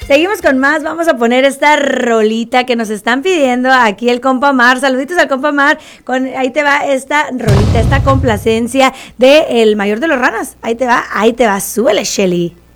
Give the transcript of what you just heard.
Seguimos con más, vamos a poner esta rolita que nos están pidiendo aquí el compa Mar. Saluditos al compa Mar, ahí te va esta rolita, esta complacencia de El Mayor de los Ranas. Ahí te va, súbele, Shelly.